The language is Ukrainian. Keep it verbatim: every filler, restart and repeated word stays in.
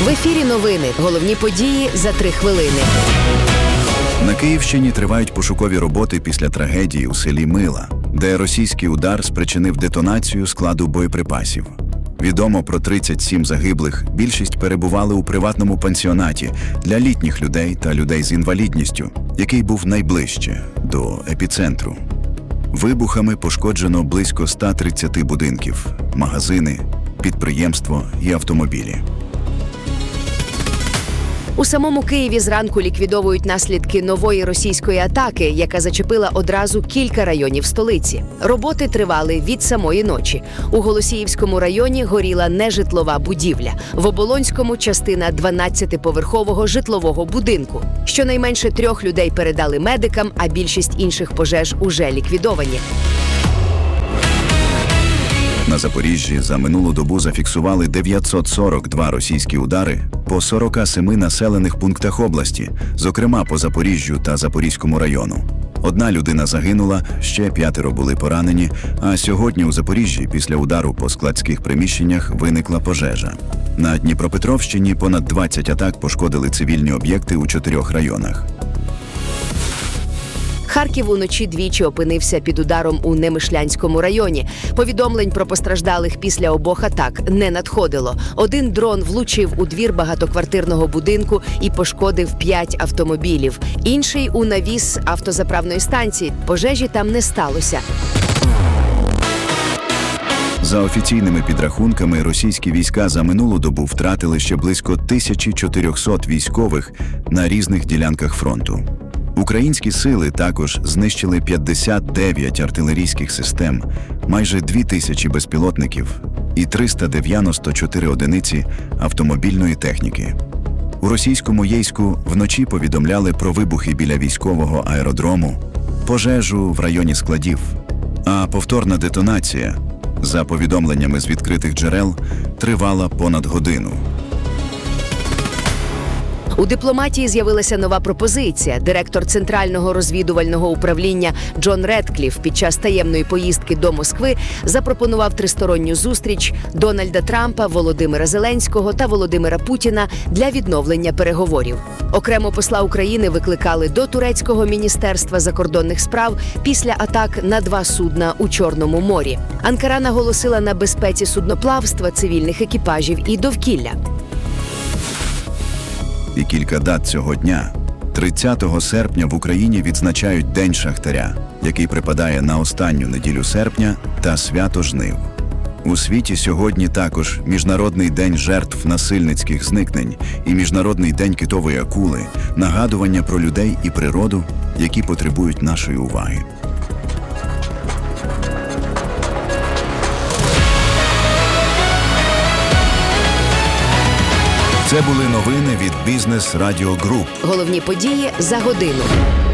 В ефірі новини. Головні події за три хвилини. На Київщині тривають пошукові роботи після трагедії у селі Мила, де російський удар спричинив детонацію складу боєприпасів. Відомо про тридцять сім загиблих, більшість перебували у приватному пансіонаті для літніх людей та людей з інвалідністю, який був найближче до епіцентру. Вибухами пошкоджено близько ста тридцяти будинків, магазини, підприємство і автомобілі. У самому Києві зранку ліквідовують наслідки нової російської атаки, яка зачепила одразу кілька районів столиці. Роботи тривали від самої ночі. У Голосіївському районі горіла нежитлова будівля. В Оболонському – частина дванадцятиповерхового житлового будинку. Щонайменше трьох людей передали медикам, а більшість інших пожеж уже ліквідовані. На Запоріжжі за минулу добу зафіксували дев'ятсот сорок два російські удари по сорока семи населених пунктах області, зокрема по Запоріжжю та Запорізькому району. Одна людина загинула, ще п'ятеро були поранені, а сьогодні у Запоріжжі після удару по складських приміщеннях виникла пожежа. На Дніпропетровщині понад двадцять атак пошкодили цивільні об'єкти у чотирьох районах. Харків уночі двічі опинився під ударом у Немишлянському районі. Повідомлень про постраждалих після обох атак не надходило. Один дрон влучив у двір багатоквартирного будинку і пошкодив п'ять автомобілів. Інший – у навіс автозаправної станції. Пожежі там не сталося. За офіційними підрахунками, російські війська за минулу добу втратили ще близько тисячі чотирьохсот військових на різних ділянках фронту. Українські сили також знищили п'ятдесят дев'ять артилерійських систем, майже дві тисячі безпілотників і триста дев'яносто чотири одиниці автомобільної техніки. У російському Єйську вночі повідомляли про вибухи біля військового аеродрому, пожежу в районі складів, а повторна детонація, за повідомленнями з відкритих джерел, тривала понад годину. У дипломатії з'явилася нова пропозиція. Директор Центрального розвідувального управління Джон Редкліф під час таємної поїздки до Москви запропонував тристоронню зустріч Дональда Трампа, Володимира Зеленського та Володимира Путіна для відновлення переговорів. Окремо посла України викликали до турецького міністерства закордонних справ після атак на два судна у Чорному морі. Анкара наголосила на безпеці судноплавства, цивільних екіпажів і довкілля. І кілька дат цього дня. тридцятого серпня в Україні відзначають День шахтаря, який припадає на останню неділю серпня, та свято жнив. У світі сьогодні також Міжнародний день жертв насильницьких зникнень і Міжнародний день китової акули – нагадування про людей і природу, які потребують нашої уваги. Це були новини від Бізнес Радіо Груп. Головні події за годину.